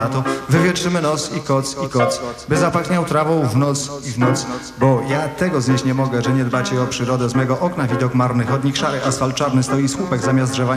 to wywietrzymy nos i koc, by zapachniał trawą w noc i w noc, bo ja tego znieść nie mogę, że nie dbacie o przyrodę. Z mego okna widok marny, chodnik szary, asfalt czarny, stoi słupek zamiast drzewa.